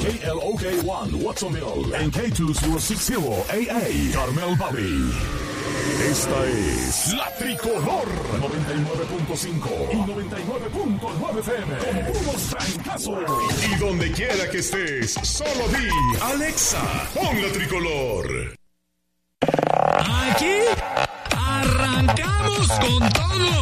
KLOK1 Watsonville en K2060 AA Carmel Valley. Esta es La Tricolor 99.5 y 99.9 FM con puros trancazos. Y donde quiera que estés, solo di Alexa, pon La Tricolor. Aquí arrancamos con todo.